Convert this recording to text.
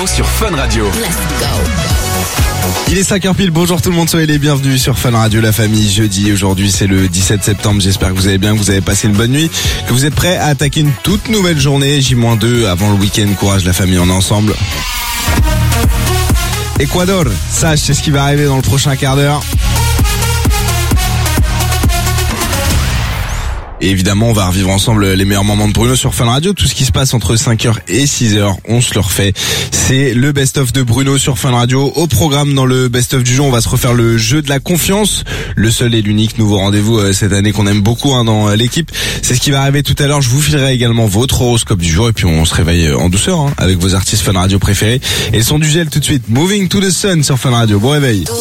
sur Fun Radio. Let's go. Il est 5h pile, bonjour tout le monde, soyez les bienvenus sur Fun Radio, la famille. Jeudi, aujourd'hui c'est le 17 septembre, j'espère que vous allez bien, que vous avez passé une bonne nuit, que vous êtes prêts à attaquer une toute nouvelle journée, J-2 avant le week-end, courage la famille, on est ensemble. Équateur, sache, c'est ce qui va arriver dans le prochain quart d'heure. Et évidemment, on va revivre ensemble les meilleurs moments de Bruno sur Fun Radio. Tout ce qui se passe entre 5h et 6h, on se le refait. C'est le best-of de Bruno sur Fun Radio. Au programme, dans le best-of du jour, on va se refaire le jeu de la confiance. Le seul et l'unique nouveau rendez-vous cette année qu'on aime beaucoup dans l'équipe. C'est ce qui va arriver tout à l'heure. Je vous filerai également votre horoscope du jour. Et puis on se réveille en douceur avec vos artistes Fun Radio préférés. Et le son du gel tout de suite. Moving to the Sun sur Fun Radio. Bon réveil.